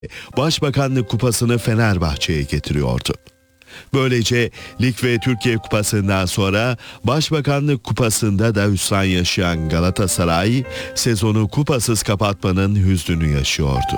Başbakanlık Kupası'nı Fenerbahçe'ye getiriyordu. Böylece Lig ve Türkiye Kupası'ndan sonra Başbakanlık Kupası'nda da hüsran yaşayan Galatasaray, sezonu kupasız kapatmanın hüznünü yaşıyordu.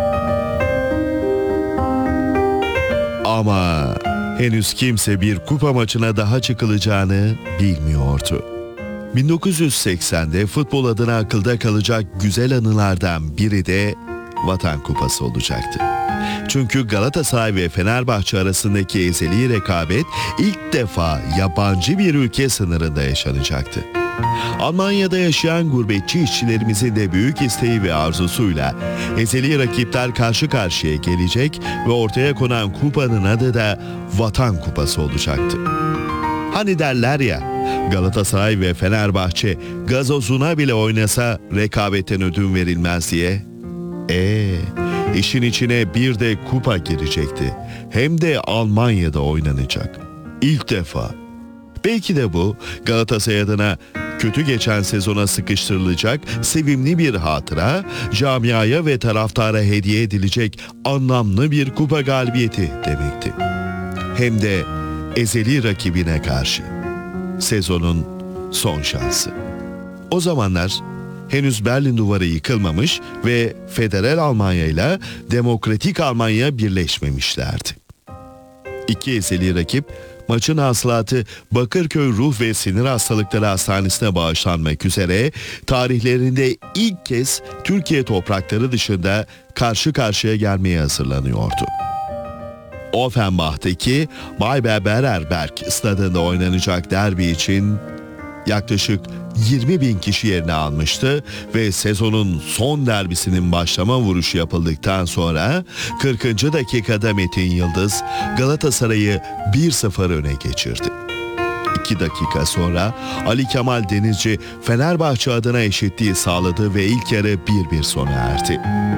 Ama henüz kimse bir kupa maçına daha çıkılacağını bilmiyordu. 1980'de futbol adına akılda kalacak güzel anılardan biri de Vatan Kupası olacaktı. Çünkü Galatasaray ve Fenerbahçe arasındaki ezeli rekabet ilk defa yabancı bir ülke sınırında yaşanacaktı. Almanya'da yaşayan gurbetçi işçilerimizin de büyük isteği ve arzusuyla ezeli rakipler karşı karşıya gelecek ve ortaya konan kupanın adı da Vatan Kupası olacaktı. Hani derler ya, Galatasaray ve Fenerbahçe gazozuna bile oynasa rekabetten ödün verilmez diye. İşin içine bir de kupa girecekti. Hem de Almanya'da oynanacak. İlk defa. Belki de bu Galatasaray adına kötü geçen sezona sıkıştırılacak sevimli bir hatıra, camiaya ve taraftara hediye edilecek anlamlı bir kupa galibiyeti demekti. Hem de ezeli rakibine karşı. Sezonun son şansı. O zamanlar henüz Berlin Duvarı yıkılmamış ve Federal Almanya ile Demokratik Almanya birleşmemişlerdi. İki ezeli rakip maçın hasılatı Bakırköy Ruh ve Sinir Hastalıkları Hastanesi'ne bağışlanmak üzere tarihlerinde ilk kez Türkiye toprakları dışında karşı karşıya gelmeye hazırlanıyordu. Offenbach'taki Bayer Bererberg stadında oynanacak derbi için yaklaşık 20.000 kişi yerini almıştı ve sezonun son derbisinin başlama vuruşu yapıldıktan sonra 40. dakikada Metin Yıldız Galatasaray'ı 1-0 öne geçirdi. 2 dakika sonra Ali Kemal Denizci Fenerbahçe adına eşitliği sağladı ve ilk yarı 1-1 sona erdi.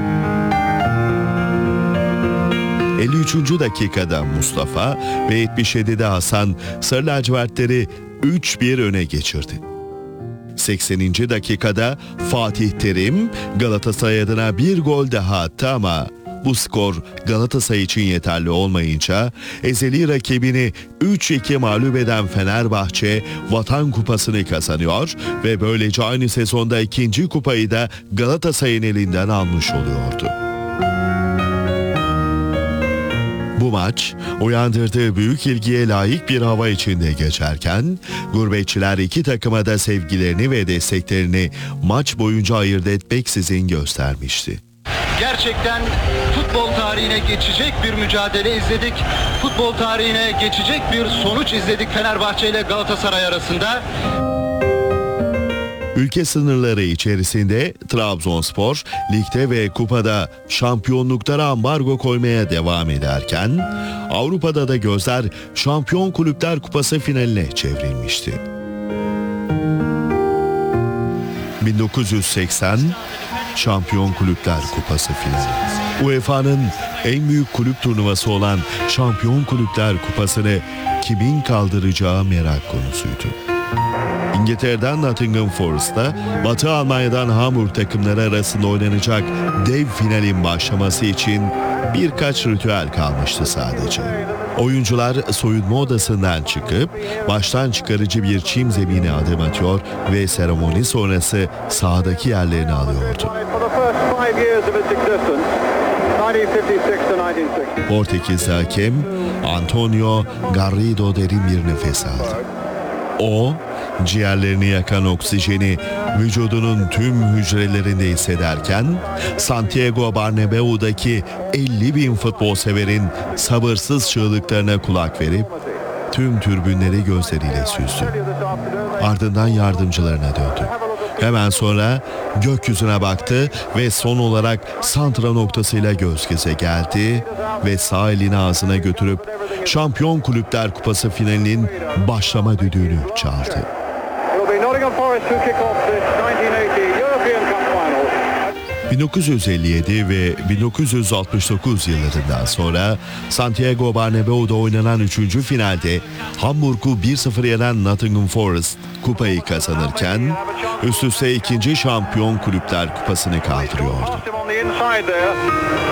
53. dakikada Mustafa ve 77'de Hasan Sarı lacivertleri 3-1 öne geçirdi. 80. dakikada Fatih Terim Galatasaray adına bir gol daha attı ama bu skor Galatasaray için yeterli olmayınca ezeli rakibini 3-2 mağlup eden Fenerbahçe Vatan Kupası'nı kazanıyor ve böylece aynı sezonda ikinci kupayı da Galatasaray'ın elinden almış oluyordu. Bu maç uyandırdığı büyük ilgiye layık bir hava içinde geçerken gurbetçiler iki takıma da sevgilerini ve desteklerini maç boyunca ayırt etmeksizin göstermişti. Gerçekten futbol tarihine geçecek bir mücadele izledik. Futbol tarihine geçecek bir sonuç izledik Fenerbahçe ile Galatasaray arasında. Ülke sınırları içerisinde Trabzonspor ligde ve kupada şampiyonluklara ambargo koymaya devam ederken Avrupa'da da gözler Şampiyon Kulüpler Kupası finaline çevrilmişti. 1980 Şampiyon Kulüpler Kupası finali. UEFA'nın en büyük kulüp turnuvası olan Şampiyon Kulüpler Kupası'nı kimin kaldıracağı merak konusuydu. İngiltere'den Nottingham Forest'ta, Batı Almanya'dan Hamburg takımları arasında oynanacak dev finalin başlaması için birkaç ritüel kalmıştı sadece. Oyuncular soyunma odasından çıkıp baştan çıkarıcı bir çim zemine adım atıyor ve seremoni sonrası sahadaki yerlerini alıyordu. Portekiz hakem Antonio Garrido derin bir nefes aldı. O, ciğerlerini yakan oksijeni vücudunun tüm hücrelerinde hissederken Santiago Bernabéu'daki 50.000 futbol severin sabırsız çığlıklarına kulak verip tüm tribünleri gözleriyle süzdü. Ardından yardımcılarına döndü. Hemen sonra gökyüzüne baktı ve son olarak santra noktasıyla göz göze geldi ve sağ elini ağzına götürüp Şampiyon Kulüpler Kupası finalinin başlama düdüğünü çaldı. 1957 ve 1969 yıllarından sonra Santiago Bernabéu'da oynanan 3. finalde Hamburg'u 1-0 yenen Nottingham Forest kupayı kazanırken üst üste 2. Şampiyon Kulüpler Kupası'nı kaldırıyordu.